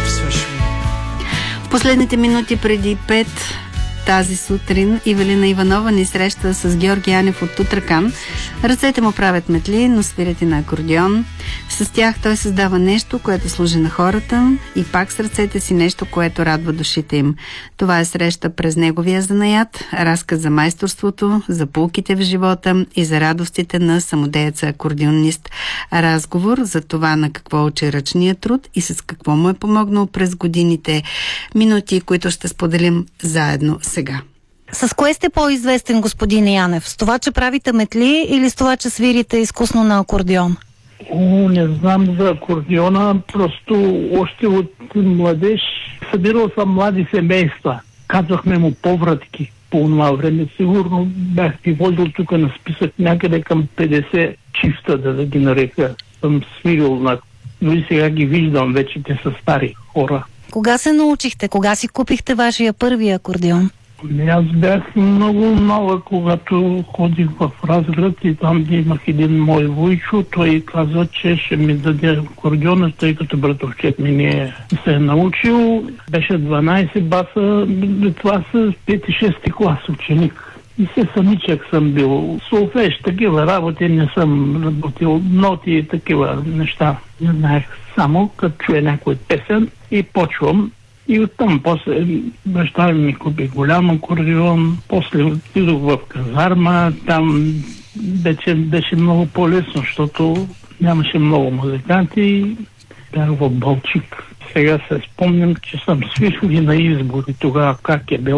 липсваш ми. В последните минути преди 5 тази сутрин Ивелина Иванова ни среща с Георги Анев от Тутракан. Ръцете му правят метли, но свирят и на акордеон. С тях той създава нещо, което служи на хората, и пак с ръцете си нещо, което радва душите им. Това е среща през неговия занаят, разказ за майсторството, за пулките в живота и за радостите на самодееца акордеонист. Разговор за това на какво учи ръчния труд и с какво му е помогнал през годините. Минути, които ще споделим заедно сега. С кое сте по-известен, господин Янев? С това, че правите метли или с това, че свирите изкусно на акордеон? Не знам за акордеона, просто още от младеж събирал съм млади семейства. Казвахме му повратки по това време. Сигурно бях ги водил тук на списък някъде към 50 чифта, да ги нарека. Съм свирил, но и сега ги виждам, вече те са стари хора. Кога се научихте? Кога си купихте вашия първи акордеон? Аз бях много малък, когато ходих в Разград и там имах един мой вуйчо. Той каза, че ще ми даде акордеона, тъй като братовчет ми не се е научил. Беше 12 баса, това са 5-6 клас ученик. И се самичък съм бил. Солфеж, такива работи не съм работил, ноти и такива неща. Не знаех, само като чуя някой песен и почвам. И оттам после баща ми купи голям акордеон, после отидох в казарма, там беше много по-лесно, защото нямаше много музиканти, бях в Балчик. Сега се спомням, че съм свирил и на избори тогава, как е било.